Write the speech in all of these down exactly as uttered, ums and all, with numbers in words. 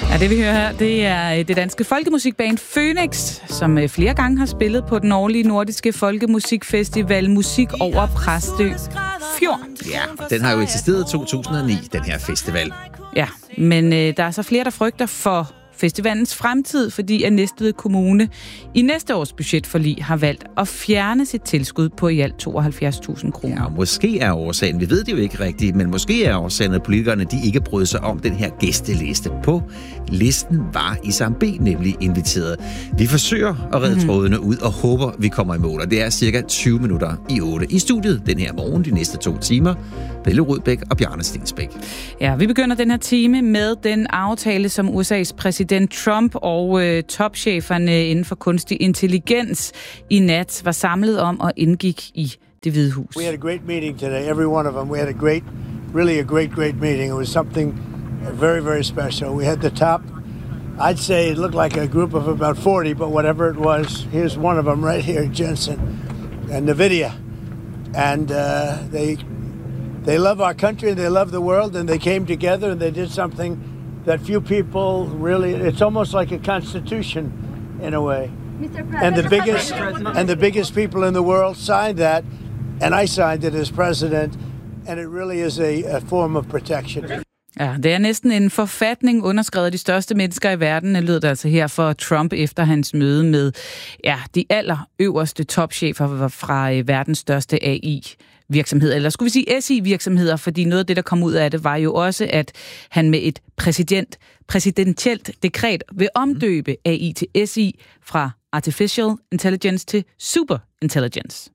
Ja, det vi hører her, det er det danske folkemusikband Phoenix, som flere gange har spillet på den årlige nordiske folkemusikfestival Musik over Præstø Fjord. Ja, og den har jo eksisteret i to tusind og ni, den her festival. Ja, men øh, der er så flere, der frygter for festivalens fremtid, fordi at Næstved Kommune i næste års budgetforlig har valgt at fjerne sit tilskud på i alt tooghalvfjerds tusind kroner. Ja, måske er årsagen, vi ved det jo ikke rigtigt, men måske er årsagen, at politikerne de ikke brød sig om den her gæsteliste. På listen var Isam B nemlig inviteret. Vi forsøger at redde mm. trådene ud og håber, vi kommer i mål. Og det er cirka tyve minutter i otte i studiet den her morgen, de næste to timer. Pelle Rudbæk og Bjarne Stensbæk. Ja, vi begynder den her time med den aftale, som U S A's præsident Trump og øh, topcheferne inden for kunstig intelligens i nat var samlet om og indgik i Det Hvide Hus. We had a great meeting today, every one of them. We had a great, really a great, great meeting. It was something very, very special. We had the top, I'd say it looked like a group of about forty, but whatever it was, here's one of them right here, Jensen and NVIDIA. And uh, they they love our country and they love the world, and they came together and they did something that few people really, it's almost like a constitution in a way. And the biggest and the biggest people in the world signed that, and I signed it as president, and it really is a, a form of protection. Ja, det er næsten en forfatning underskrevet af de største mennesker i verden, lød det altså her for Trump efter hans møde med ja, de allerøverste topchefer fra verdens største A I virksomhed, eller skulle vi sige S I-virksomheder, fordi noget af det, der kom ud af det, var jo også, at han med et præsident, præsidentielt dekret vil omdøbe A I til S I fra Artificial Intelligence til Super Intelligence.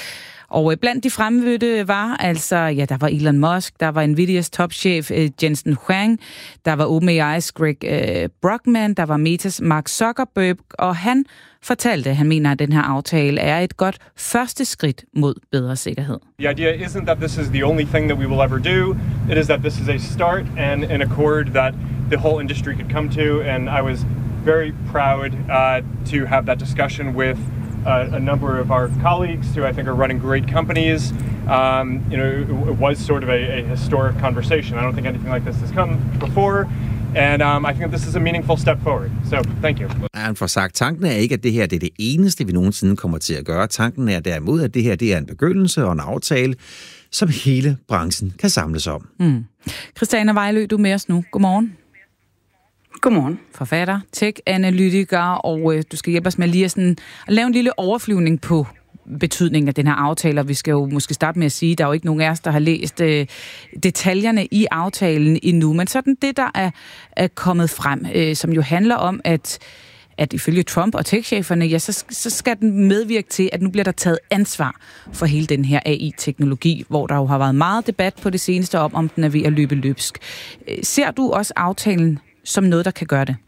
Og blandt de fremmødte var altså, ja, der var Elon Musk, der var Nvidias topchef Jensen Huang, der var OpenAI's Greg øh, Brockman, der var Metas Mark Zuckerberg, og han fortalte, han mener, at den her aftale er et godt første skridt mod bedre sikkerhed. The idea isn't that this is the only thing that we will ever do. It is that this is a start and an accord that the whole industry could come to, and I was very proud uh, to have that discussion with Uh, a number of our colleagues who I think are running great companies. Um, you know, it, it was sort of a, a historic conversation. I don't think anything like this has come before. And um, I think this is a meaningful step forward. So, thank you. Han får sagt, tanken er ikke, at det her det er det eneste, vi nogensinde kommer til at gøre. Tanken er derimod, at det her det er en begyndelse og en aftale, som hele branchen kan samles om. Mm. Christiane Vejlø, du er med os nu. Godmorgen. Godmorgen. Forfatter, tech-analytiker, og øh, du skal hjælpe os med lige at, sådan, at lave en lille overflyvning på betydningen af den her aftale, og vi skal jo måske starte med at sige, at der er jo ikke nogen af os, der har læst øh, detaljerne i aftalen endnu, men sådan det, der er, er kommet frem, øh, som jo handler om, at at ifølge Trump og tech-cheferne, ja, så, så skal den medvirke til, at nu bliver der taget ansvar for hele den her A I-teknologi, hvor der jo har været meget debat på det seneste om, om den er ved at løbe løbsk. Ser du også aftalen som noget, der kan gøre det?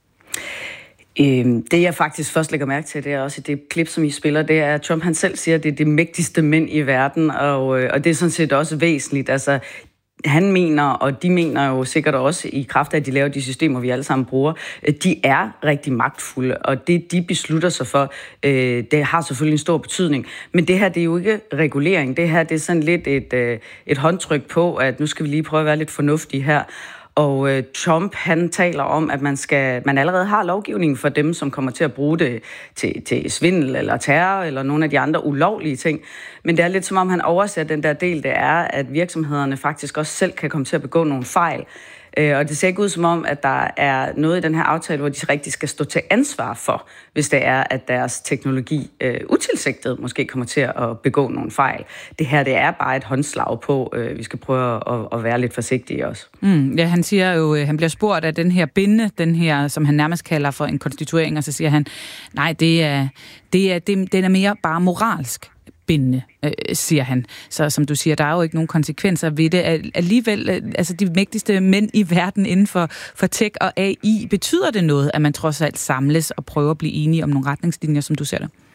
Øhm, det jeg faktisk først lægger mærke til, det er også det klip, som I spiller, det er, at Trump han selv siger, at det er det mægtigste mænd i verden, og, og det er sådan set også væsentligt. Altså, han mener, og de mener jo sikkert også i kraft af, at de laver de systemer, vi alle sammen bruger, de er rigtig magtfulde, og det, de beslutter sig for, øh, det har selvfølgelig en stor betydning. Men det her, det er jo ikke regulering. Det her, det er sådan lidt et, øh, et håndtryk på, at nu skal vi lige prøve at være lidt fornuftige her. Og øh, Trump, han taler om, at man skal, man allerede har lovgivning for dem, som kommer til at bruge det til, til svindel eller terror eller nogle af de andre ulovlige ting. Men det er lidt som om, han overser den der del, det er, at virksomhederne faktisk også selv kan komme til at begå nogle fejl. Øh, og det ser ikke ud som om, at der er noget i den her aftale, hvor de rigtig skal stå til ansvar for, hvis det er, at deres teknologi øh, utilsigtet måske kommer til at begå nogle fejl. Det her, det er bare et håndslag på, øh, vi skal prøve at, at være lidt forsigtige også. Mm, ja, han siger jo, han bliver spurgt af den her binde, den her, som han nærmest kalder for en konstituering, og så siger han, nej, det er, det er, det, den er mere bare moralsk bindende, øh, siger han. Så som du siger, der er jo ikke nogen konsekvenser ved det. Alligevel, øh, altså de mægtigste mænd i verden inden for, for tech og A I, betyder det noget, at man trods alt samles og prøver at blive enige om nogle retningslinjer, som du ser det?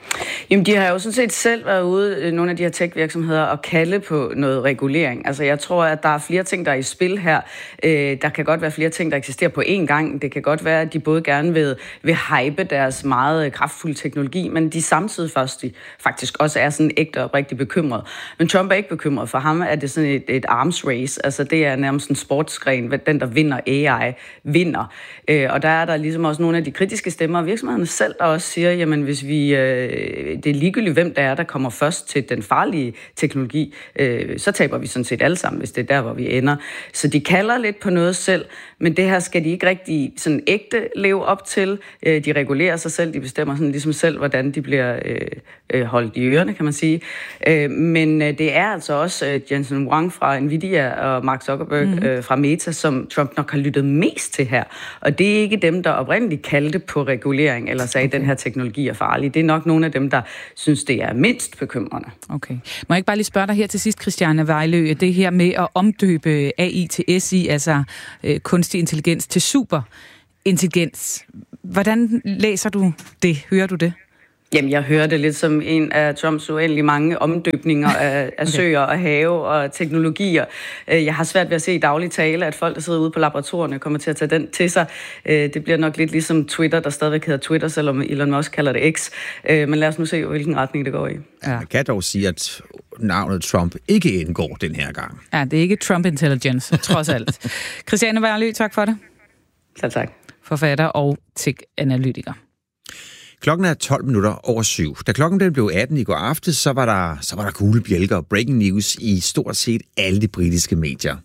Jamen, de har jo sådan set selv været ude, nogle af de her tech-virksomheder, og kalde på noget regulering. Altså, jeg tror, at der er flere ting, der er i spil her. Øh, der kan godt være flere ting, der eksisterer på én gang. Det kan godt være, at de både gerne vil, vil hype deres meget kraftfulde teknologi, men de samtidig først, faktisk også er sådan ægte og oprigtigt bekymret. Men Trump er ikke bekymret. For ham er det sådan et, et arms race. Altså, det er nærmest en sportsgren. Den, der vinder A I, vinder. Øh, og der er der ligesom også nogle af de kritiske stemmer, og virksomhederne selv, der også siger, jamen, hvis vi... Øh, det er ligegyldigt, hvem der er, der kommer først til den farlige teknologi, øh, så taber vi sådan set alle sammen, hvis det er der, hvor vi ender. Så de kalder lidt på noget selv, men det her skal de ikke rigtig sådan ægte leve op til. Øh, de regulerer sig selv, de bestemmer sådan ligesom selv, hvordan de bliver øh, holdt i ørerne, kan man sige. Øh, men øh, det er altså også øh, Jensen Huang fra Nvidia og Mark Zuckerberg mm. øh, fra Meta, som Trump nok har lyttet mest til her. Og det er ikke dem, der oprindeligt kaldte på regulering, eller sagde, at den her teknologi er farlig. Det er nok nogle af dem, der synes, det er mindst bekymrende. Okay. Må jeg ikke bare lige spørge dig her til sidst, Christiane Vejlø, det her med at omdøbe A I til S I, altså øh, kunstig intelligens, til superintelligens. Hvordan læser du det? Hører du det? Jamen, jeg hører det lidt som en af Trumps uendelig mange omdøbninger af, af okay. søer og have og teknologier. Jeg har svært ved at se i daglig tale, at folk, der sidder ude på laboratorierne, kommer til at tage den til sig. Det bliver nok lidt ligesom Twitter, der stadigvæk hedder Twitter, selvom Elon Musk kalder det X. Men lad os nu se, hvilken retning det går i. Ja. Man kan dog sige, at navnet Trump ikke indgår den her gang. Ja, det er ikke Trump Intelligence, trods alt. Christiane Vejlø, tak for det. Selv tak. Forfatter og tech-analytiker. Klokken er tolv minutter over syv. Da klokken den blev atten i går aftes, så var der, så var der gule bjælker og breaking news i stort set alle de britiske medier.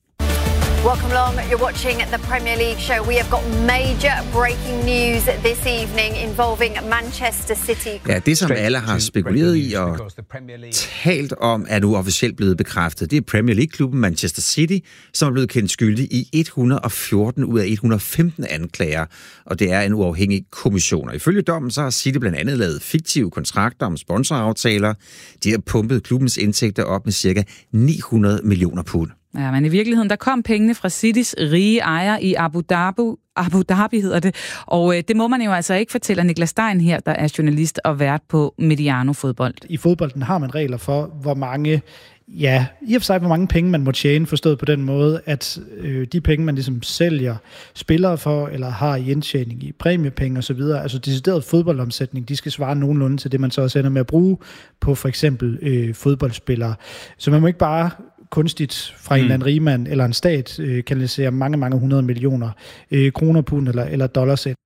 Welcome along. You're watching the Premier League show. We have got major breaking news this evening involving Manchester City. Ja, det som alle har spekuleret i og talt om, er nu officielt blevet bekræftet. Det er Premier League-klubben Manchester City, som er blevet kendt skyldig i et hundrede og fjorten ud af et hundrede og femten anklager, og det er en uafhængig kommission. Og ifølge dommen så har City blandt andet lavet fiktive kontrakter om sponsoraftaler. De har pumpet klubbens indtægter op med cirka ni hundrede millioner pund. Ja, men i virkeligheden, der kom pengene fra Citys rige ejer i Abu Dhabi, Abu Dhabi hedder det, og øh, det må man jo altså ikke fortælle Niklas Stein her, der er journalist og vært på Mediano Fodbold. I fodbolden har man regler for, hvor mange, ja, i og for sig, hvor mange penge man må tjene, forstået på den måde, at øh, de penge, man ligesom sælger spillere for, eller har i indtjening i præmiepenge osv., altså decideret fodboldomsætning, de skal svare nogenlunde til det, man så også ender med at bruge på for eksempel øh, fodboldspillere. Så man må ikke bare kunstigt fra en mm. eller anden rigmand eller en stat øh, kanalisere mange, mange hundrede millioner øh, kroner, pund eller, eller dollars ind.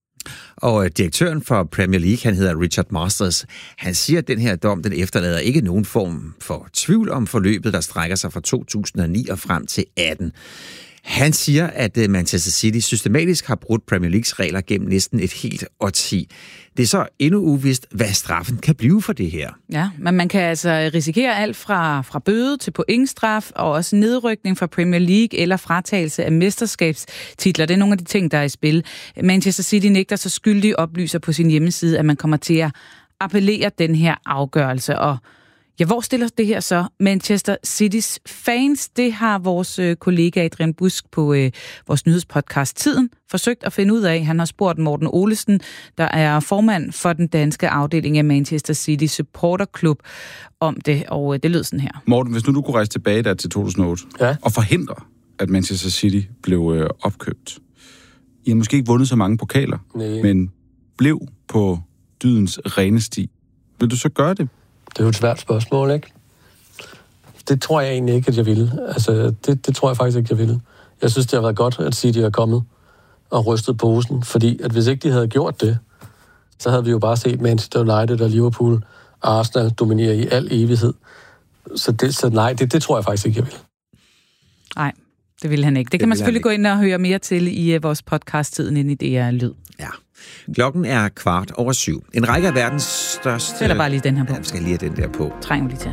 Og direktøren for Premier League, han hedder Richard Masters, han siger, at den her dom, den efterlader ikke nogen form for tvivl om forløbet, der strækker sig fra to tusind og ni og frem til atten. Han siger, at Manchester City systematisk har brudt Premier Leagues regler gennem næsten et helt årti. Det er så endnu uvist, hvad straffen kan blive for det her. Ja, men man kan altså risikere alt fra, fra bøde til pointstraf, og også nedrykning fra Premier League eller fratagelse af mesterskabstitler. Det er nogle af de ting, der er i spil. Manchester City nægter så skyldig oplyser på sin hjemmeside, at man kommer til at appellere den her afgørelse. Og ja, hvor stiller det her så Manchester Citys fans? Det har vores øh, kollega Adrian Busk på øh, vores nyhedspodcast Tiden forsøgt at finde ud af. Han har spurgt Morten Olesen, der er formand for den danske afdeling af Manchester City Supporter Club, om det, og øh, det lød sådan her. Morten, hvis nu du kunne rejse tilbage der til to tusind og otte ja. og forhindre, at Manchester City blev øh, opkøbt. I har måske ikke vundet så mange pokaler, Nej. men blev på dydens rene sti. Vil du så gøre det? Det er jo et svært spørgsmål, ikke? Det tror jeg egentlig ikke, at jeg ville. Altså, det, det tror jeg faktisk ikke, jeg ville. Jeg synes, det har været godt, at City er kommet og rystet posen, fordi at hvis ikke de havde gjort det, så havde vi jo bare set Manchester United og Liverpool og Arsenal dominere i al evighed. Så, det, så nej, det, det tror jeg faktisk ikke, jeg vil. Nej, det vil han ikke. Det, det kan man selvfølgelig gå ind og høre mere til i vores podcast-tiden inde i D R Lyd. Ja. Klokken er kvart over syv. En række af verdens største... Sætter bare lige den her på. Ja, skal lige have den der på. Trænger lige til.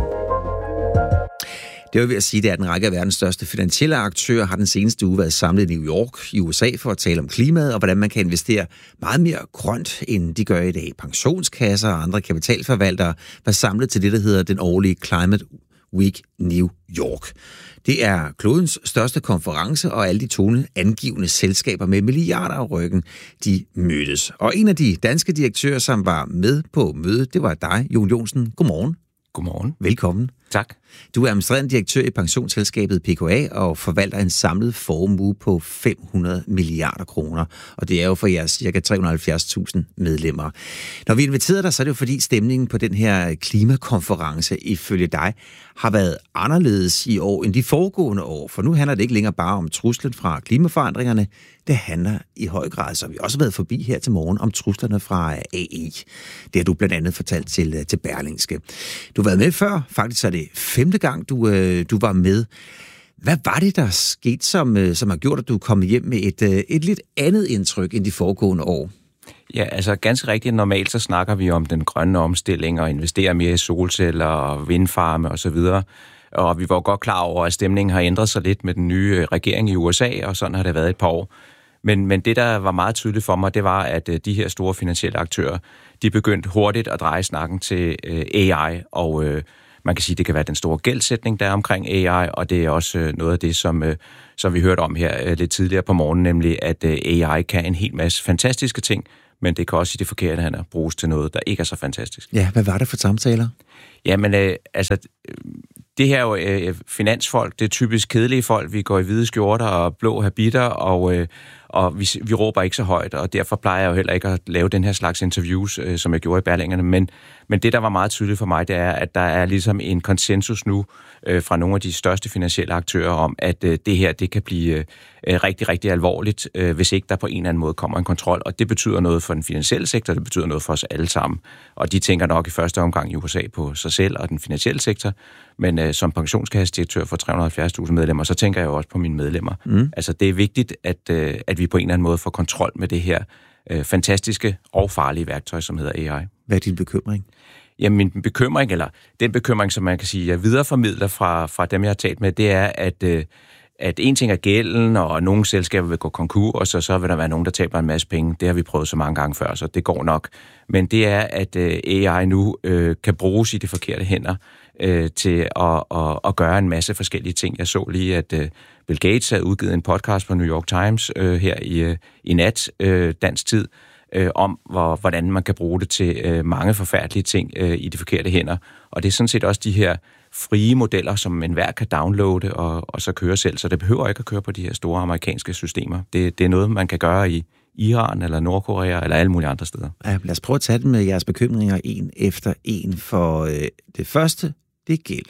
Det var ved at sige, at en række af verdens største finansielle aktører har den seneste uge været samlet i New York i U S A for at tale om klimaet og hvordan man kan investere meget mere grønt, end de gør i dag. Pensionskasser og andre kapitalforvaltere var samlet til det, der hedder den årlige Climate Week New York. Det er klodens største konference, og alle de toneangivende selskaber med milliarder af ryggen, de mødtes. Og en af de danske direktører, som var med på mødet, det var dig, Jon Joensen. Godmorgen. Godmorgen. Velkommen. Tak. Du er administrerende direktør i pensionsselskabet P K A og forvalter en samlet formue på fem hundrede milliarder kroner. Og det er jo for jeres cirka tre hundrede og halvfjerds tusind medlemmer. Når vi inviterede dig, så er det jo fordi stemningen på den her klimakonference ifølge dig har været anderledes i år end de foregående år. For nu handler det ikke længere bare om truslen fra klimaforandringerne. Det handler i høj grad, som vi også har været forbi her til morgen, om truslerne fra A I. Det har du blandt andet fortalt til, til Berlingske. Du har været med før. Faktisk er det femte gang, du, øh, du var med. Hvad var det, der skete, som, øh, som har gjort, at du er kommet hjem med et, øh, et lidt andet indtryk end de foregående år? Ja, altså ganske rigtigt. Normalt så snakker vi om den grønne omstilling og investere mere i solceller og vindfarme osv. Og vi var godt klar over, at stemningen har ændret sig lidt med den nye regering i U S A, og sådan har det været et par år. Men, men det, der var meget tydeligt for mig, det var, at de her store finansielle aktører, de begyndte hurtigt at dreje snakken til øh, A I, og øh, man kan sige, det kan være den store gældsætning, der er omkring A I, og det er også noget af det, som, øh, som vi hørte om her øh, lidt tidligere på morgenen, nemlig at øh, A I kan en hel masse fantastiske ting, men det kan også i det forkerte han bruges til noget, der ikke er så fantastisk. Ja, hvad var det for samtaler? Jamen, øh, altså, det her jo øh, finansfolk, det er typisk kedelige folk. Vi går i hvide skjorter og blå habitter, og, øh, og vi, vi råber ikke så højt, og derfor plejer jeg jo heller ikke at lave den her slags interviews, øh, som jeg gjorde i Berlingerne. Men, men det, der var meget tydeligt for mig, det er, at der er ligesom en konsensus nu øh, fra nogle af de største finansielle aktører om, at øh, det her, det kan blive øh, rigtig, rigtig alvorligt, øh, hvis ikke der på en eller anden måde kommer en kontrol. Og det betyder noget for den finansielle sektor, det betyder noget for os alle sammen. Og de tænker nok i første omgang i U S A på sig selv og den finansielle sektor, men øh, som pensionskassedirektør for tre hundrede og halvfjerds tusind medlemmer, så tænker jeg jo også på mine medlemmer. Mm. Altså, det er vigtigt, at, øh, at vi på en eller anden måde får kontrol med det her øh, fantastiske og farlige værktøj, som hedder A I. Hvad er din bekymring? Jamen, min bekymring, eller den bekymring, som man kan sige, jeg videreformidler fra, fra dem, jeg har talt med, det er, at, øh, at en ting er gælden, og nogle selskaber vil gå konkurs, og så vil der være nogen, der taber en masse penge. Det har vi prøvet så mange gange før, så det går nok. Men det er, at øh, A I nu øh, kan bruges i de forkerte hænder øh, til at, at, at gøre en masse forskellige ting. Jeg så lige, at øh, Bill Gates havde udgivet en podcast på New York Times øh, her i, øh, i nat, øh, dansk tid, øh, om hvor, hvordan man kan bruge det til øh, mange forfærdelige ting øh, i de forkerte hænder. Og det er sådan set også de her frie modeller, som enhver kan downloade og, og så køre selv. Så det behøver ikke at køre på de her store amerikanske systemer. Det, det er noget, man kan gøre i Iran eller Nordkorea eller alle mulige andre steder. Ja, lad os prøve at tage dem med jeres bekymringer en efter en. For øh, det første, det er gæld,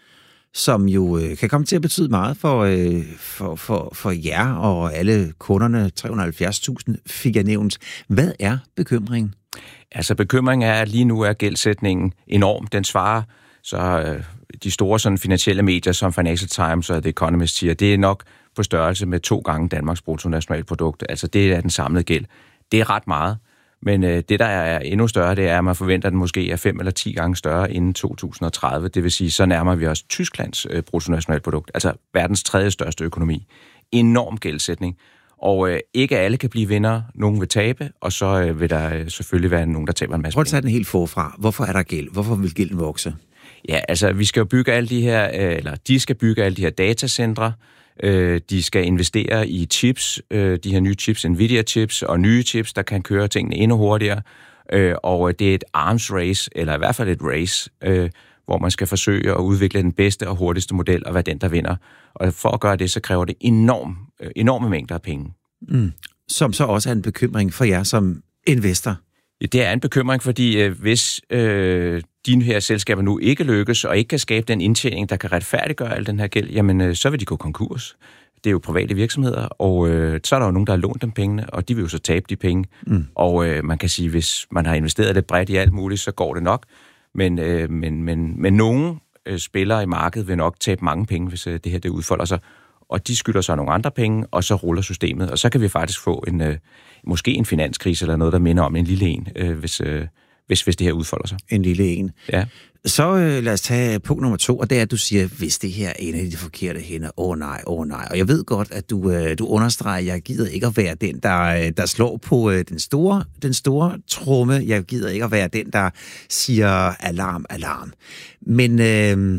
som jo øh, kan komme til at betyde meget for, øh, for, for, for jer og alle kunderne. tre hundrede og halvfjerds tusind fik jeg nævnt. Hvad er bekymringen? Altså bekymringen er, at lige nu er gældsætningen enorm. Den svarer så øh, de store sådan, finansielle medier som Financial Times og The Economist siger, det er nok på størrelse med to gange Danmarks bruttonationalprodukt. Altså det er den samlede gæld. Det er ret meget. Men øh, det, der er endnu større, det er, at man forventer, at den måske er fem eller ti gange større inden to tusind og tredive. Det vil sige, så nærmer vi os Tysklands øh, bruttonationalprodukt, altså verdens tredje største økonomi. Enorm gældsætning. Og øh, ikke alle kan blive vinder, nogen vil tabe, og så øh, vil der øh, selvfølgelig være nogen, der taber en masse. Prøv at tage den helt forfra. Hvorfor er der gæld? Hvorfor vil gælden vokse? Ja, altså vi skal jo bygge alle de her, øh, eller de skal bygge alle de her datacentre. Øh, de skal investere i chips, øh, de her nye chips, Nvidia-chips og nye chips, der kan køre tingene endnu hurtigere. Øh, og det er et arms race, eller i hvert fald et race, øh, hvor man skal forsøge at udvikle den bedste og hurtigste model, og være den, der vinder. Og for at gøre det, så kræver det enorm, øh, enorme mængder af penge. Mm. Som så også er en bekymring for jer som investor. Ja, det er en bekymring, fordi øh, hvis øh, de her selskaber nu ikke lykkes, og ikke kan skabe den indtjening, der kan retfærdiggøre al den her gæld, jamen øh, så vil de gå konkurs. Det er jo private virksomheder, og øh, så er der jo nogen, der har lånt dem pengene, og de vil jo så tabe de penge. Mm. Og øh, man kan sige, hvis man har investeret lidt bredt i alt muligt, så går det nok. Men, øh, men, men, men nogle øh, spillere i markedet vil nok tabe mange penge, hvis øh, det her det udfolder sig. Og de skylder så nogle andre penge, og så ruller systemet. Og så kan vi faktisk få en, øh, måske en finanskrise eller noget, der minder om en lille en, øh, hvis, øh, hvis, hvis det her udfolder sig. En lille en. Ja. Så øh, lad os tage punkt nummer to, og det er, at du siger, hvis det her er en af de forkerte hænder, åh oh, nej, åh oh, nej. Og jeg ved godt, at du, øh, du understreger, at jeg gider ikke at være den, der, der slår på øh, den store, den store tromme. Jeg gider ikke at være den, der siger alarm, alarm. Men øh,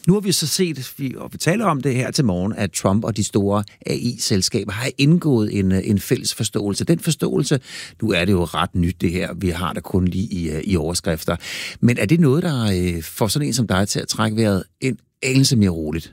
Nu har vi så set, og vi taler om det her til morgen, at Trump og de store A I-selskaber har indgået en, en fælles forståelse. Den forståelse, nu er det jo ret nyt det her, vi har det kun lige i, i overskrifter. Men er det noget, der får sådan en som dig til at trække vejret en anelse mere roligt?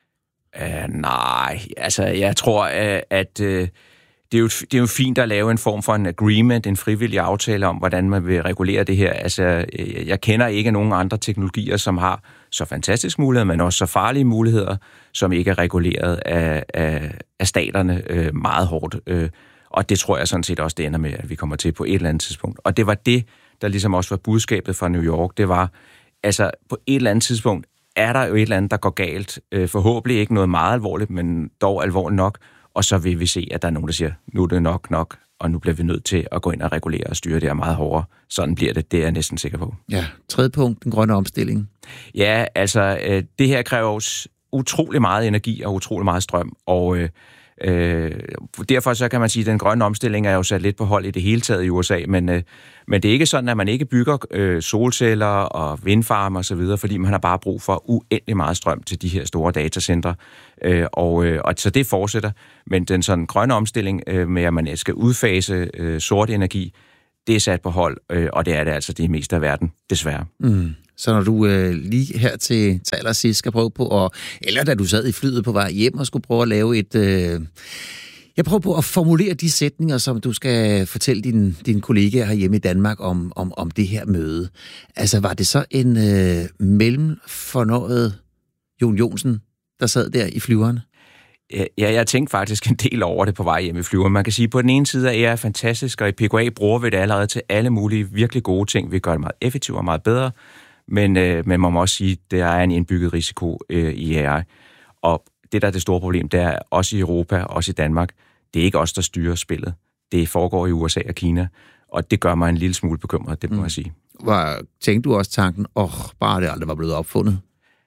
Uh, nej, altså jeg tror, uh, at uh, det, er jo, det er jo fint at lave en form for en agreement, en frivillig aftale om, hvordan man vil regulere det her. Altså, uh, jeg kender ikke nogen andre teknologier, som har så fantastiske muligheder, men også så farlige muligheder, som ikke er reguleret af, af, af staterne uh, meget hårdt. Uh, og det tror jeg sådan set også, det ender med, at vi kommer til på et eller andet tidspunkt. Og det var det, der ligesom også var budskabet fra New York. Det var, altså på et eller andet tidspunkt, er der jo et eller andet, der går galt. Øh, forhåbentlig ikke noget meget alvorligt, men dog alvorligt nok. Og så vil vi se, at der er nogen, der siger, nu er det nok nok, og nu bliver vi nødt til at gå ind og regulere og styre det her meget hårdere. Sådan bliver det, det er jeg næsten sikker på. Ja, tredje punkt, den grønne omstilling. Ja, altså, øh, det her kræver også utrolig meget energi og utrolig meget strøm, og øh, øh, derfor så kan man sige, at den grønne omstilling er jo sat lidt på hold i det hele taget i U S A, men, øh, men det er ikke sådan, at man ikke bygger øh, solceller og vindfarme og så videre, fordi man har bare brug for uendelig meget strøm til de her store datacentre, øh, og, øh, og så det fortsætter. Men den sådan grønne omstilling øh, med, at man skal udfase øh, sort energi, det er sat på hold, øh, og det er det altså det meste af verden, desværre. Mm. Så når du øh, lige her til, til allersidst skal prøve på, at, eller da du sad i flyet på vej hjem og skulle prøve at lave et... Øh, jeg prøver på at formulere de sætninger, som du skal fortælle dine, dine kollegaer herhjemme i Danmark om, om, om det her møde. Altså, var det så en øh, mellemfornøjet Jon Johnsen, der sad der i flyveren? Ja, jeg tænkte faktisk en del over det på vej hjem i flyveren. Man kan sige, at på den ene side er A I er fantastisk, og i P K A bruger vi det allerede til alle mulige virkelig gode ting. Vi gør det meget effektivt og meget bedre, men, øh, men man må også sige, at der er en indbygget risiko øh, i A I. Og det, der er det store problem, det er også i Europa, også i Danmark, det er ikke os, der styrer spillet. Det foregår i U S A og Kina, og det gør mig en lille smule bekymret, det må mm. jeg sige. Var, tænkte du også tanken, åh, oh, bare det aldrig var blevet opfundet?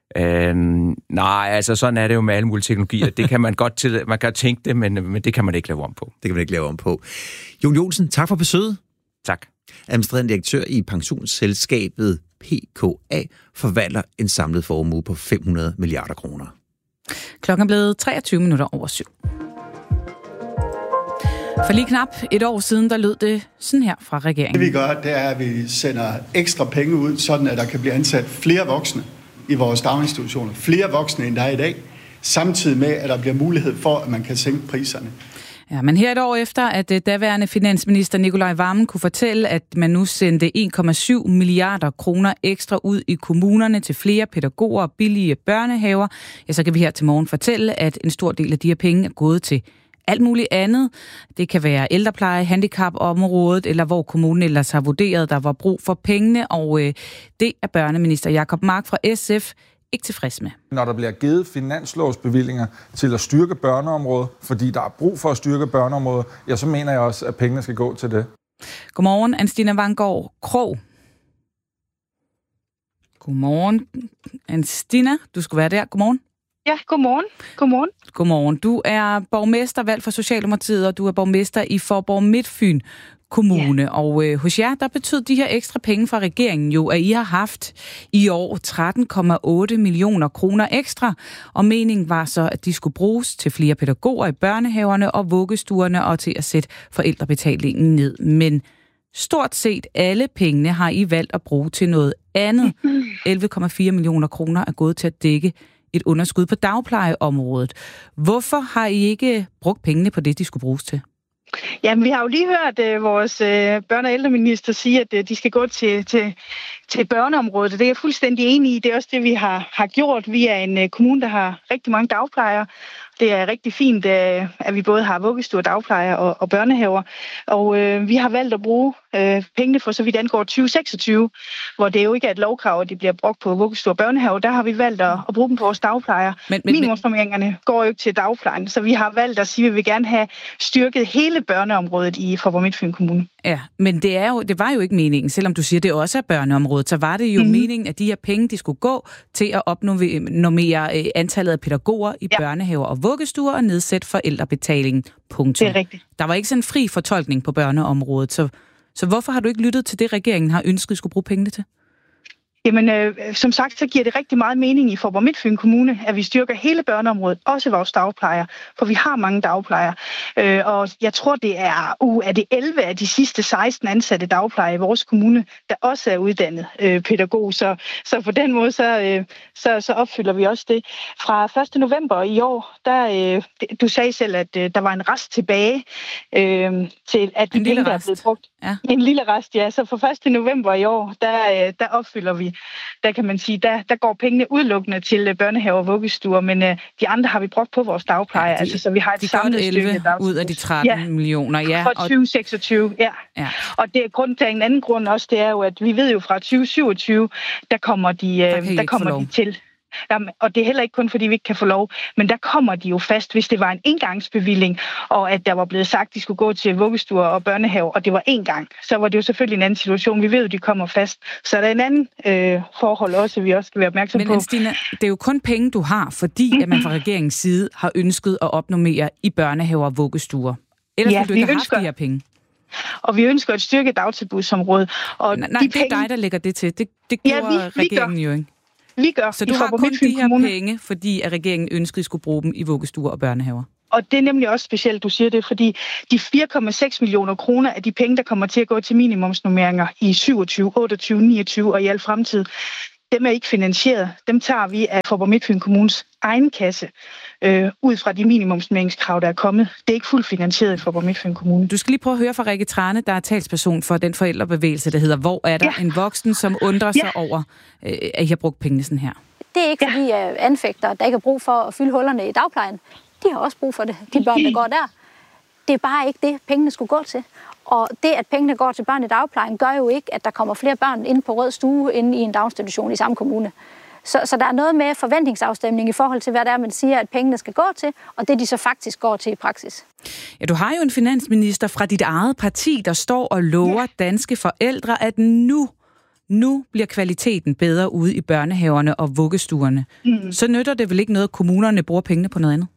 Øhm, nej, altså sådan er det jo med alle mulige teknologier. Det kan man godt til, man kan tænke det, men, men det kan man ikke lave om på. Det kan man ikke lave om på. Jon Johnsen, tak for besøget. Tak. Administrerende direktør i pensionsselskabet P K A forvalter en samlet formue på fem hundrede milliarder kroner. Klokken er blevet treogtyve minutter over syv. For lige knap et år siden, der lød det sådan her fra regeringen. Det vi gør, det er, at vi sender ekstra penge ud, sådan at der kan blive ansat flere voksne i vores daginstitutioner. Flere voksne, end der er i dag. Samtidig med, at der bliver mulighed for, at man kan sænke priserne. Ja, men her et år efter, at daværende finansminister Nicolai Wammen kunne fortælle, at man nu sendte en komma syv milliarder kroner ekstra ud i kommunerne til flere pædagoger og billige børnehaver, ja, så kan vi her til morgen fortælle, at en stor del af de her penge er gået til alt muligt andet. Det kan være ældrepleje, handicapområdet, eller hvor kommunen ellers har vurderet, der var brug for pengene, og øh, det er børneminister Jacob Mark fra S F ikke tilfreds med. Når der bliver givet finanslovsbevillinger til at styrke børneområdet, fordi der er brug for at styrke børneområdet, ja, så mener jeg også, at pengene skal gå til det. Godmorgen, Anstina Vanggaard Krog. Godmorgen, Anstina. Du skulle være der. Godmorgen. Ja, godmorgen. Godmorgen. Godmorgen. Du er borgmester valgt for Socialdemokratiet, og du er borgmester i Faaborg Midtfyn Kommune. Ja. Og øh, hos jer, der betød de her ekstra penge fra regeringen jo, at I har haft i år tretten komma otte millioner kroner ekstra. Og meningen var så, at de skulle bruges til flere pædagoger i børnehaverne og vuggestuerne og til at sætte forældrebetalingen ned. Men stort set alle pengene har I valgt at bruge til noget andet. elleve komma fire millioner kroner er gået til at dække et underskud på dagplejeområdet. Hvorfor har I ikke brugt pengene på det, de skulle bruges til? Jamen, vi har jo lige hørt uh, vores uh, børne- og ældreminister sige, at uh, de skal gå til, til, til børneområdet. Det er jeg fuldstændig enig i. Det er også det, vi har, har gjort. Vi er en uh, kommune, der har rigtig mange dagplejere. Det er rigtig fint, uh, at vi både har vuggestuer, dagplejer og, og børnehaver. Og uh, vi har valgt at bruge uh, pengene for så vidt angår tyve seksogtyve, hvor det jo ikke er et lovkrav, at de bliver brugt på vuggestuer og børnehaver. Der har vi valgt at, at bruge dem på vores dagplejer. Men, men, Minimumsnormeringerne går jo ikke til dagplejen, så vi har valgt at sige, at vi vil gerne have styrket hele børneområdet i Faaborg Midtfyn Kommune. Ja, men det, er jo, det var jo ikke meningen, selvom du siger, at det også er børneområdet, så var det jo mm-hmm. meningen, at de her penge, de skulle gå til at opnormere antallet af pædagoger i ja. børnehaver og vuggestuer og nedsætte forældrebetalingen. Punktum. Det er rigtigt. Der var ikke sådan en fri fortolkning på børneområdet, så, så hvorfor har du ikke lyttet til det, regeringen har ønsket, skulle bruge pengene til? Jamen, øh, som sagt, så giver det rigtig meget mening i Faaborg Midtfyn Kommune, at vi styrker hele børneområdet, også vores dagplejer, for vi har mange dagplejer. Øh, og jeg tror, det er, uh, er det elleve af de sidste seksten ansatte dagplejer i vores kommune, der også er uddannet øh, pædagog. Så, så på den måde, så, øh, så, så opfylder vi også det. Fra første november i år, der, øh, du sagde selv, at øh, der var en rest tilbage øh, til, at de penge, der er blevet brugt. Ja. En lille rest, ja. Så fra første november i år, der, øh, der opfylder vi. Der kan man sige, der, der går pengene udelukkende til børnehaver og vuggestuer, men øh, de andre har vi brugt på vores dagplejer, ja, de, altså så vi har et samlet stykke ud af de tretten ja, millioner, ja. Fra tyve seksogtyve, ja. ja. Og det er grund til en anden grund også, det er jo, at vi ved jo fra tyve syvogtyve, der kommer de, øh, der, der kommer de til. Jamen, og det er heller ikke kun, fordi vi ikke kan få lov, men der kommer de jo fast, hvis det var en engangsbevilling, og at der var blevet sagt, at de skulle gå til vuggestuer og børnehaver, og det var én gang, så var det jo selvfølgelig en anden situation. Vi ved jo, at de kommer fast. Så der er en anden øh, forhold også, vi også skal være opmærksom men, på. Men Stina, det er jo kun penge, du har, fordi mm-hmm. at man fra regeringens side har ønsket at opnormere i børnehaver og vuggestuer. Ellers ja, ville du ikke have ønsker... haft de her penge. Og vi ønsker et styrket dagtilbudsområde. Og nej, nej de det er penge... dig, der lægger det til. Det, det gjorde ja, vi, regeringen vi jo ikke. Vi gør. Så du har kun de her kommune. penge, fordi at regeringen ønskede, at skulle bruge dem i vuggestuer og børnehaver? Og det er nemlig også specielt, du siger det, fordi de fire komma seks millioner kroner er de penge, der kommer til at gå til minimumsnormeringer i syvogtyve, otteogtyve, niogtyve og i al fremtid. Dem er ikke finansieret. Dem tager vi af Faaborg Midtfyn Kommunes egen kasse, øh, ud fra de minimumsnormeringskrav, der er kommet. Det er ikke fuldt finansieret i Faaborg Midtfyn Kommune. Du skal lige prøve at høre fra Rikke Trane, der er talsperson for den forældrebevægelse, der hedder Hvor er der ja. en voksen, som undrer sig ja. over, øh, at I har brugt pengene sådan her. Det er ikke ja. fordi jeg anfægter, at der ikke er brug for at fylde hullerne i dagplejen. De har også brug for det, de børn, der går der. Det er bare ikke det, pengene skulle gå til. Og det, at pengene går til børn i dagplejen, gør jo ikke, at der kommer flere børn ind på rød stue inde i en daginstitution i samme kommune. Så, så der er noget med forventningsafstemning i forhold til, hvad det er, man siger, at pengene skal gå til, og det, de så faktisk går til i praksis. Ja, du har jo en finansminister fra dit eget parti, der står og lover ja. danske forældre, at nu, nu bliver kvaliteten bedre ude i børnehaverne og vuggestuerne. Mm. Så nytter det vel ikke noget, at kommunerne bruger pengene på noget andet?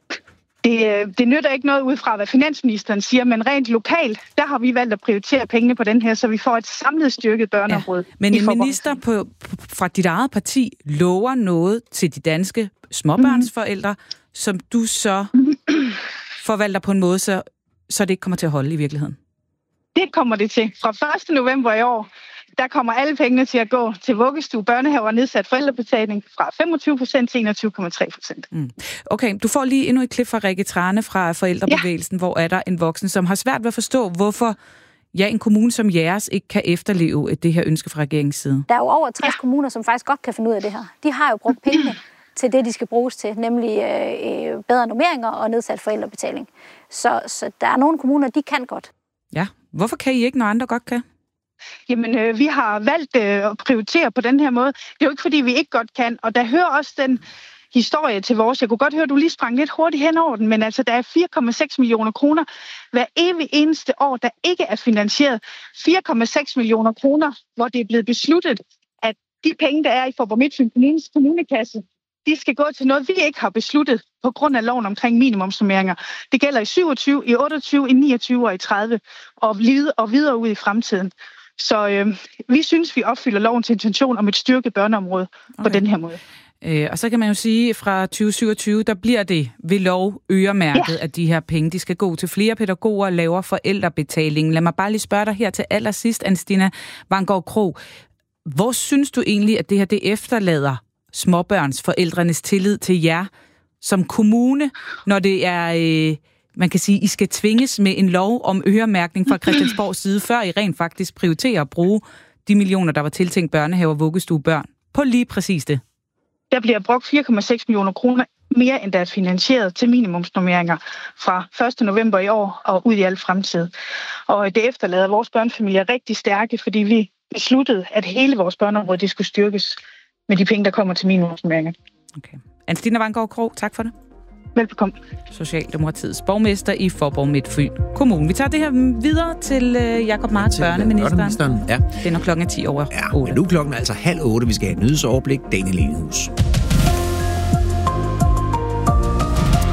Det, det nytter ikke noget ud fra, hvad finansministeren siger, men rent lokalt, der har vi valgt at prioritere pengene på den her, så vi får et samlet styrket børneområde. Ja, men en minister på, fra dit eget parti lover noget til de danske småbørnsforældre, mm. som du så forvalter på en måde, så, så det ikke kommer til at holde i virkeligheden. Det kommer det til. Fra første november i år, der kommer alle pengene til at gå til vuggestue, børnehaver og nedsat forældrebetaling fra femogtyve procent til enogtyve komma tre procent. Mm. Okay, du får lige endnu et klip fra Rikke Trane fra forældrebevægelsen, ja. hvor er der en voksen, som har svært ved at forstå, hvorfor ja, en kommune som jeres ikke kan efterleve det her ønske fra regeringens side. Der er jo over tres ja. kommuner, som faktisk godt kan finde ud af det her. De har jo brugt pengene til det, de skal bruges til, nemlig øh, bedre normeringer og nedsat forældrebetaling. Så, så der er nogle kommuner, de kan godt. Ja, hvorfor kan I ikke, når andre godt kan? Jamen, øh, vi har valgt øh, at prioritere på den her måde. Det er jo ikke, fordi vi ikke godt kan, og der hører også den historie til vores. Jeg kunne godt høre, at du lige sprang lidt hurtigt hen over den, men altså, der er fire komma seks millioner kroner hver evig eneste år, der ikke er finansieret. fire komma seks millioner kroner, hvor det er blevet besluttet, at de penge, der er i Faaborg Midtfyn Kommunes kommunekasse, de skal gå til noget, vi ikke har besluttet på grund af loven omkring minimumsnormeringer. Det gælder i syvogtyve, i otteogtyve, i niogtyve og i tredive, og videre, og videre ud i fremtiden. Så øh, vi synes, vi opfylder lovens intention om et styrket børneområde okay. på den her måde. Øh, og så kan man jo sige, at fra tyve syvogtyve, der bliver det ved lov øremærket, ja. at de her penge, de skal gå til flere pædagoger og lavere forældrebetaling. Lad mig bare lige spørge dig her til allersidst, Anne-Stina Vanggaard Krog. Hvor synes du egentlig, at det her det efterlader småbørnsforældrenes tillid til jer som kommune, når det er... Øh, man kan sige, I skal tvinges med en lov om øremærkning fra Christiansborgs side, før I rent faktisk prioriterer at bruge de millioner, der var tiltænkt børnehaver og vuggestuebørn, på lige præcis det? Der bliver brugt fire komma seks millioner kroner mere, end der er finansieret til minimumsnormeringer fra første november i år og ud i al fremtid. Og det efterlader vores børnefamilier rigtig stærke, fordi vi besluttede, at hele vores børneområde det skulle styrkes med de penge, der kommer til minimumsnormeringer. Okay. Anne-Stina Vanggaard Krog, tak for det. Velbekomme. Socialdemokratiets borgmester i Faaborg Midtfyn Kommune. Vi tager det her videre til uh, Jacob Mark, børneministeren. Ja. Det er når klokken er ti over ja, otte. Ja, nu klokken er altså halv otte. Vi skal have et nyhedsoverblik. Daniel Enehus.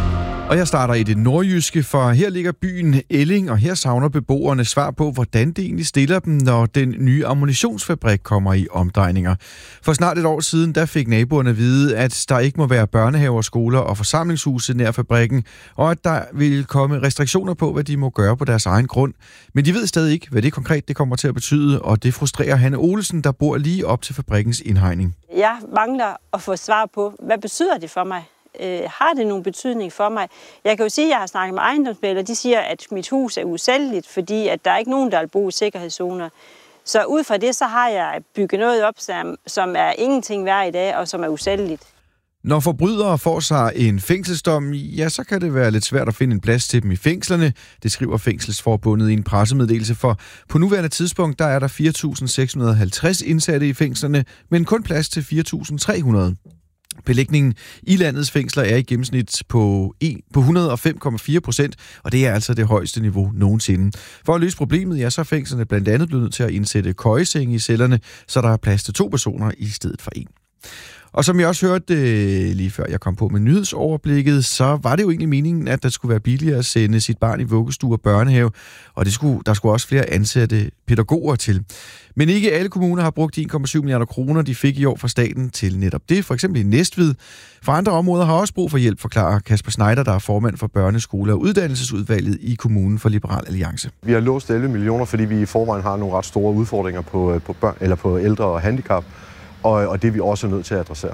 Og jeg starter i det nordjyske, for her ligger byen Elling, og her savner beboerne svar på, hvordan det egentlig stiller dem, når den nye ammunitionsfabrik kommer i omdrejninger. For snart et år siden, der fik naboerne at vide, at der ikke må være børnehaver, skoler og forsamlingshuse nær fabrikken, og at der vil komme restriktioner på, hvad de må gøre på deres egen grund. Men de ved stadig ikke, hvad det konkret det kommer til at betyde, og det frustrerer Hanne Olsen, der bor lige op til fabrikkens indhegning. Jeg mangler at få svar på, hvad betyder det for mig? Øh, har det nogen betydning for mig? Jeg kan jo sige, at jeg har snakket med ejendomsmæglere, de siger, at mit hus er usælgeligt, fordi at der er ikke nogen, der vil bo i sikkerhedszoner. Så ud fra det, så har jeg bygget noget op, som, som er ingenting værd i dag, og som er usælgeligt. Når forbrydere får sig en fængselsdom, ja, så kan det være lidt svært at finde en plads til dem i fængslerne. Det skriver Fængselsforbundet i en pressemeddelelse, for på nuværende tidspunkt, der er der fire tusind seks hundrede og halvtreds indsatte i fængslerne, men kun plads til fire tusind tre hundrede. Belægningen i landets fængsler er i gennemsnit på et hundrede og fem komma fire procent, og det er altså det højeste niveau nogensinde. For at løse problemet, ja, så er fængslerne blandt andet blevet nødt til at indsætte køjesenge i cellerne, så der er plads til to personer i stedet for en. Og som jeg også hørte øh, lige før jeg kom på med nyhedsoverblikket, så var det jo egentlig meningen, at der skulle være billigere at sende sit barn i vuggestue og børnehave, og det skulle, der skulle også flere ansatte pædagoger til. Men ikke alle kommuner har brugt en komma syv milliarder kroner, de fik i år fra staten til netop det, for eksempel i Næstved. For andre områder har også brug for hjælp, forklarer Kasper Schneider, der er formand for børneskole- og uddannelsesudvalget i kommunen for Liberal Alliance. Vi har låst elleve millioner, fordi vi i forvejen har nogle ret store udfordringer på, på, børn, eller på ældre og handicap. Og, og det er vi også nødt til at adressere.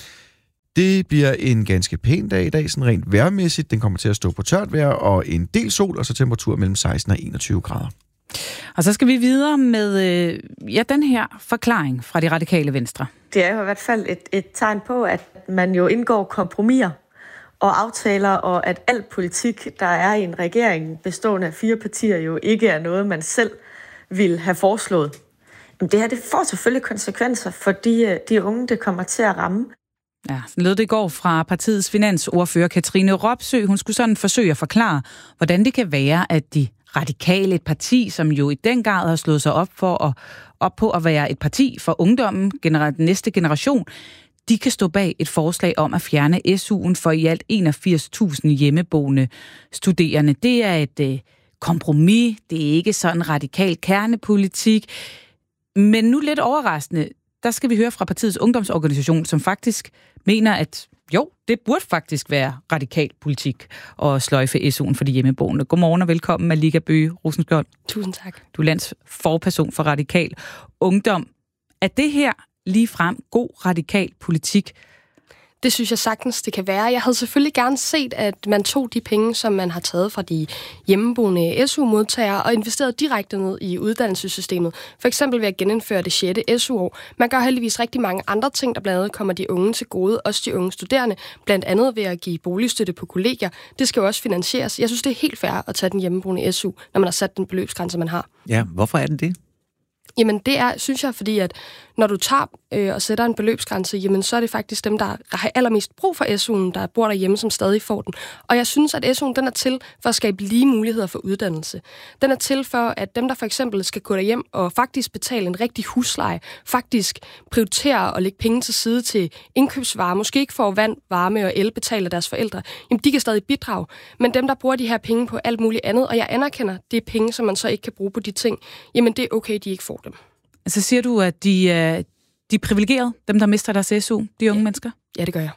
Det bliver en ganske pæn dag i dag, sådan rent vejrmæssigt. Den kommer til at stå på tørt vejr og en del sol, og så temperatur mellem seksten og enogtyve grader. Og så skal vi videre med øh, ja, den her forklaring fra De Radikale Venstre. Det er jo i hvert fald et, et tegn på, at man jo indgår kompromiser og aftaler, og at al politik, der er i en regering bestående af fire partier, jo ikke er noget, man selv vil have foreslået. Det her, det får selvfølgelig konsekvenser for de, de unge, det kommer til at ramme. Ja, sådan lød det i går fra partiets finansordfører Katrine Robsøe. Hun skulle sådan forsøge at forklare, hvordan det kan være, at De Radikale, et parti, som jo i den grad har slået sig op, for at, op på at være et parti for ungdommen, gener- næste generation, de kan stå bag et forslag om at fjerne S U'en for i alt enogfirs tusind hjemmeboende studerende. Det er et øh, kompromis, det er ikke sådan radikal kernepolitik. Men nu lidt overraskende, der skal vi høre fra partiets ungdomsorganisation, som faktisk mener, at jo, det burde faktisk være radikal politik at sløjfe S U'en for de hjemmeboende. Godmorgen og velkommen, Malika Bøge Rosenskjold. Tusind tak. Du er landsforperson for Radikal Ungdom. Er det her ligefrem god radikal politik? Det synes jeg sagtens, det kan være. Jeg havde selvfølgelig gerne set, at man tog de penge, som man har taget fra de hjemmeboende S U-modtagere og investeret direkte ned i uddannelsessystemet. For eksempel ved at genindføre det sjette S U-år. Man gør heldigvis rigtig mange andre ting, der blandt andet kommer de unge til gode, også de unge studerende, blandt andet ved at give boligstøtte på kollegier. Det skal jo også finansieres. Jeg synes, det er helt fair at tage den hjemmeboende S U, når man har sat den beløbsgrænse, man har. Ja, hvorfor er det det? Jamen det er, synes jeg, fordi at når du tager øh, og sætter en beløbsgrænse, jamen så er det faktisk dem, der har allermest brug for S U'en, der bor derhjemme, som stadig får den. Og jeg synes, at S U'en den er til for at skabe lige muligheder for uddannelse. Den er til for, at dem, der for eksempel skal gå derhjem og faktisk betale en rigtig husleje, faktisk prioritere at lægge penge til side til indkøbsvarer, måske ikke får vand, varme og el betalt af deres forældre, jamen de kan stadig bidrage. Men dem, der bruger de her penge på alt muligt andet, og jeg anerkender, det er penge, som man så ikke kan bruge på de ting, jamen det er okay, de ikke får dem. Så siger du, at de er, de er privilegerede, dem der mister deres S U, de unge ja. mennesker? Ja, det gør jeg.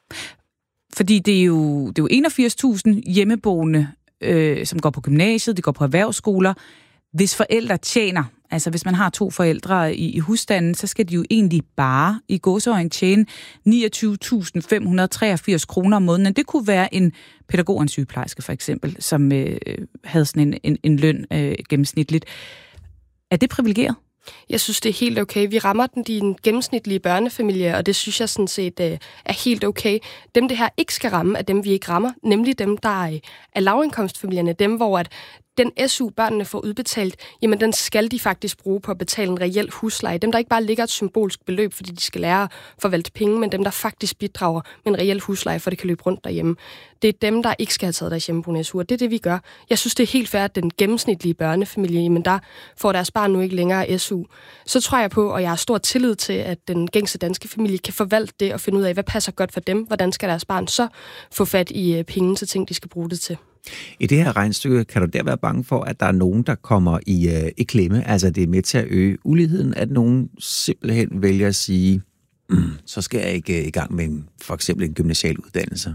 Fordi det er jo, det er jo enogfirs tusind hjemmeboende, øh, som går på gymnasiet, de går på erhvervsskoler. Hvis forældre tjener, altså hvis man har to forældre i, i husstanden, så skal de jo egentlig bare i gåseøjne tjene niogtyve tusind fem hundrede og treogfirs kroner om måneden. Det kunne være en pædagog og en sygeplejerske for eksempel, som øh, havde sådan en, en, en løn øh, gennemsnitligt. Er det privilegeret? Jeg synes, det er helt okay. Vi rammer den i en gennemsnitlige børnefamilie, og det synes jeg sådan set øh, er helt okay. Dem, det her ikke skal ramme, er dem, vi ikke rammer, nemlig dem, der er, er lavindkomstfamilierne. Dem, hvor at den S U, børnene får udbetalt, jamen den skal de faktisk bruge på at betale en reel husleje. Dem, der ikke bare ligger et symbolsk beløb, fordi de skal lære at forvalte penge, men dem, der faktisk bidrager med en reel husleje, for det kan løbe rundt derhjemme. Det er dem, der ikke skal have taget deres hjemmeboende S U, og det er det, vi gør. Jeg synes, det er helt fair, at den gennemsnitlige børnefamilie, jamen der får deres barn nu ikke længere S U. Så tror jeg på, og jeg har stor tillid til, at den gængse danske familie kan forvalte det og finde ud af, hvad passer godt for dem, hvordan skal deres barn så få fat i penge til ting, de skal bruge det til. I det her regnstykke kan du der være bange for, at der er nogen, der kommer i, øh, i klemme? Altså det er med til at øge uligheden, at nogen simpelthen vælger at sige, mm, så skal jeg ikke øh, i gang med en, for eksempel en gymnasial uddannelse.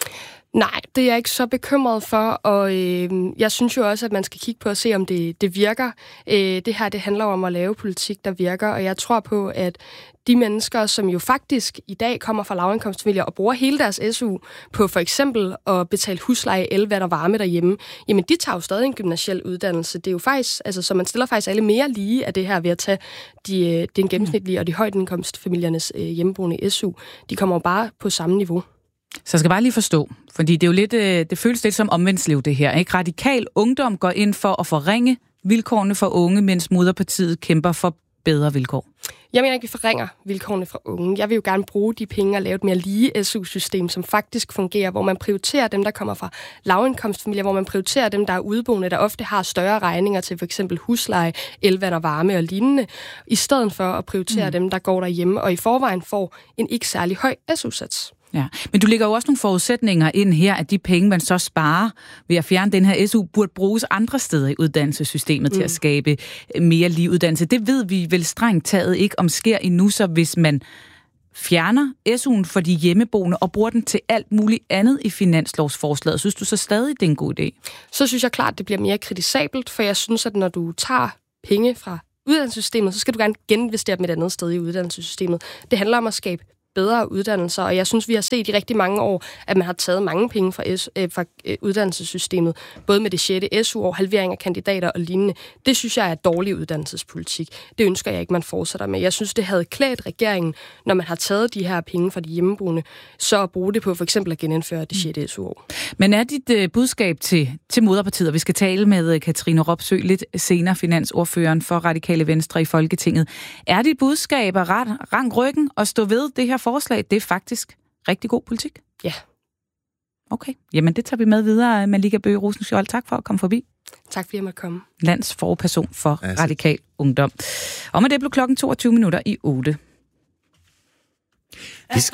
Nej, det er jeg ikke så bekymret for, og øh, jeg synes jo også, at man skal kigge på at se, om det, det virker. Øh, det her, det handler om at lave politik, der virker, og jeg tror på, at de mennesker, som jo faktisk i dag kommer fra lavindkomstfamilier og bruger hele deres S U på for eksempel at betale husleje, el, vand og varme derhjemme, jamen de tager jo stadig en gymnasiel uddannelse. Det er jo faktisk, altså så man stiller faktisk alle mere lige af det her ved at tage de, den gennemsnitlige og de højindkomstfamiliernes øh, hjemmeboende S U. De kommer jo bare på samme niveau. Så jeg skal bare lige forstå, fordi det er jo lidt, det føles lidt som omvendsliv det her, ikke? Radikal Ungdom går ind for at forringe vilkårene for unge, mens Moderpartiet kæmper for bedre vilkår. Jeg mener ikke, vi forringer vilkårene for unge. Jeg vil jo gerne bruge de penge og lave et mere lige S U-system, som faktisk fungerer, hvor man prioriterer dem, der kommer fra lavindkomstfamilier, hvor man prioriterer dem, der er udeboende, der ofte har større regninger til for eksempel husleje, el, vand og varme og lignende, i stedet for at prioritere mm. dem, der går derhjemme og i forvejen får en ikke særlig høj S U-sats. Ja, men du lægger jo også nogle forudsætninger ind her, at de penge, man så sparer ved at fjerne den her S U, burde bruges andre steder i uddannelsessystemet mm. til at skabe mere lige uddannelse. Det ved vi vel strengt taget ikke, om sker endnu, så hvis man fjerner S U'en for de hjemmeboende og bruger den til alt muligt andet i finanslovsforslaget, synes du så stadig, det er en god idé? Så synes jeg klart, at det bliver mere kritisabelt, for jeg synes, at når du tager penge fra uddannelsessystemet, så skal du gerne geninvestere dem et andet sted i uddannelsessystemet. Det handler om at skabe bedre uddannelser, og jeg synes, vi har set i rigtig mange år, at man har taget mange penge fra, S, øh, fra øh, uddannelsessystemet, både med det sjette S U-år, halvering af kandidater og lignende. Det synes jeg er dårlig uddannelsespolitik. Det ønsker jeg ikke, man fortsætter med. Jeg synes, det havde klædt regeringen, når man har taget de her penge fra de hjemmeboende, så at bruge det på for eksempel at genindføre det sjette S U-år. Men er dit øh, budskab til, til Moderpartiet, og vi skal tale med øh, Katrine Robsøe lidt senere, finansordføreren for Radikale Venstre i Folketinget, er dit budskab at ret, rank ryggen og stå ved det her forslag, det er faktisk rigtig god politik? Ja. Okay, jamen det tager vi med videre. Malika Bøge Rosenskjold, tak for at komme forbi. Tak fordi jeg måtte komme. Landsforperson for ja, Radikal Ungdom. Og med det blev klokken toogtyve minutter i otte. Vi skal